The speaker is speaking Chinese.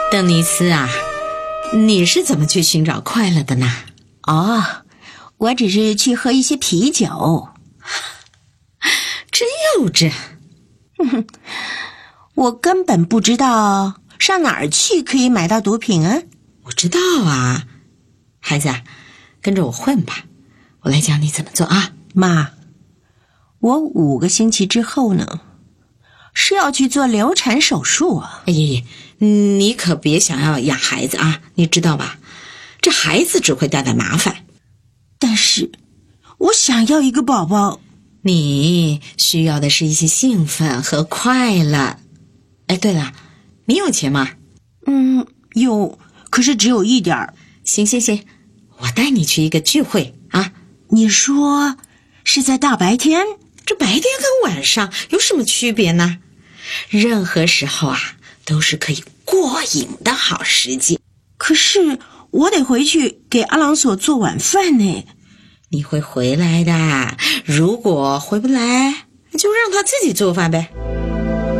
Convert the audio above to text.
邓尼斯啊，你是怎么去寻找快乐的呢？ 我只是去喝一些啤酒。 真幼稚。 我根本不知道上哪儿去可以买到毒品啊。 我知道啊，孩子，跟着我混吧，我来教你怎么做啊。 妈，我5个星期之后呢，是要去做流产手术啊。 哎呀，你可别想要养孩子啊，你知道吧？这孩子只会带来麻烦。 但是我想要一个宝宝。 你需要的是一些兴奋和快乐。哎，对了，你有钱吗？ 有，可是只有一点儿。 行，我带你去一个聚会啊。 你说是在大白天？ 这白天跟晚上有什么区别呢？任何时候啊，都是可以过瘾的好时机。 可是我得回去给阿朗索做晚饭呢。 你会回来的，如果回不来，就让他自己做饭呗。